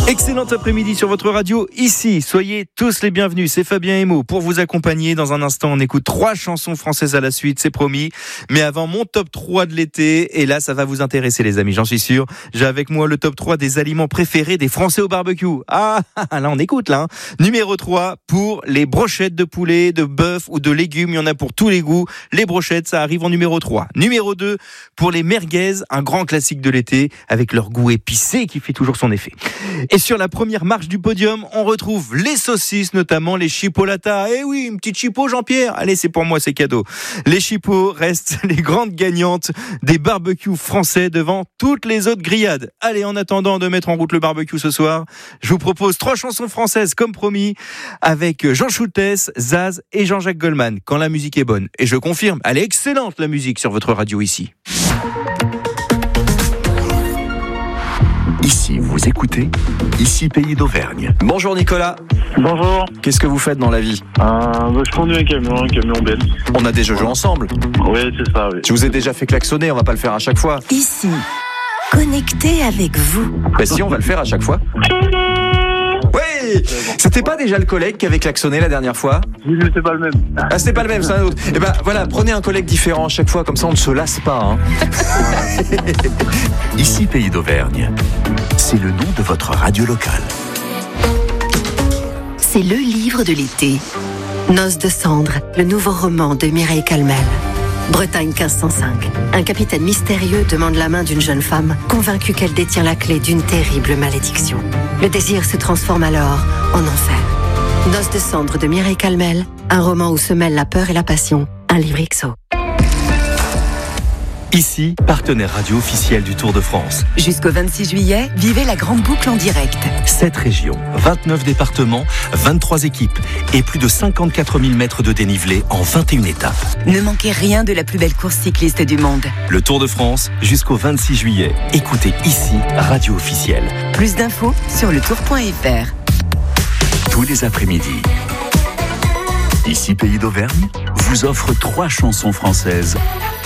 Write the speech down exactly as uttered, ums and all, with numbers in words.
Excellent après-midi sur votre radio, ici, soyez tous les bienvenus, c'est Fabien Emo pour vous accompagner. Dans un instant, on écoute trois chansons françaises à la suite, c'est promis. Mais avant, mon top trois de l'été, et là, ça va vous intéresser les amis, j'en suis sûr. J'ai avec moi le top trois des aliments préférés des Français au barbecue. Ah, là on écoute là. Hein. Numéro trois, pour les brochettes de poulet, de bœuf ou de légumes, il y en a pour tous les goûts. Les brochettes, ça arrive en numéro trois. Numéro deux, pour les merguez, un grand classique de l'été, avec leur goût épicé qui fait toujours son effet. Et sur la première marche du podium, on retrouve les saucisses, notamment les chipolatas. Eh oui, une petite chipot, Jean-Pierre. Allez, c'est pour moi, c'est cadeau. Les chipots restent les grandes gagnantes des barbecues français devant toutes les autres grillades. Allez, en attendant de mettre en route le barbecue ce soir, je vous propose trois chansons françaises, comme promis, avec Jean Schultes, Zaz et Jean-Jacques Goldman, quand la musique est bonne. Et je confirme, elle est excellente, la musique, sur votre radio ici. Ici, vous écoutez, ici Pays d'Auvergne. Bonjour Nicolas. Bonjour. Qu'est-ce que vous faites dans la vie ? Euh, bah, je conduis un camion, un camion belge. On a déjà joué ensemble. Oui, c'est ça, oui. Je vous ai déjà fait klaxonner, on va pas le faire à chaque fois. Ici, connecté avec vous. Bah si, on va le faire à chaque fois. Oui, c'était pas déjà le collègue qui avait klaxonné la dernière fois ? Oui, mais c'est pas le même. Ah, c'était pas le même, c'est un autre. Eh ben voilà, prenez un collègue différent à chaque fois, comme ça on ne se lasse pas. Hein. Ici Pays d'Auvergne. C'est le nom de votre radio locale. C'est le livre de l'été. Noces de cendres, le nouveau roman de Mireille Calmel. Bretagne quinze cent cinq. Un capitaine mystérieux demande la main d'une jeune femme, convaincue qu'elle détient la clé d'une terrible malédiction. Le désir se transforme alors en enfer. Noces de cendres de Mireille Calmel, un roman où se mêlent la peur et la passion. Un livre I X O. Ici, partenaire radio officiel du Tour de France. Jusqu'au vingt-six juillet, vivez la grande boucle en direct. sept régions, vingt-neuf départements, vingt-trois équipes et plus de cinquante-quatre mille mètres de dénivelé en vingt et une étapes. Ne manquez rien de la plus belle course cycliste du monde. Le Tour de France, jusqu'au vingt-six juillet. Écoutez ici, radio officielle. Plus d'infos sur le tour point f r. Tous les après-midi. Ici Pays d'Auvergne vous offre trois chansons françaises